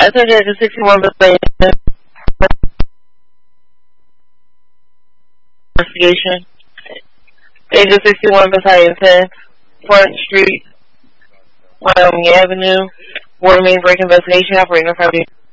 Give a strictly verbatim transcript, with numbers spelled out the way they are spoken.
I think Agent sixty-one investigation. Investigation. Agent sixty-one Battalion ten, Front Street, Wyoming Avenue. Water main break investigation operating in front of you.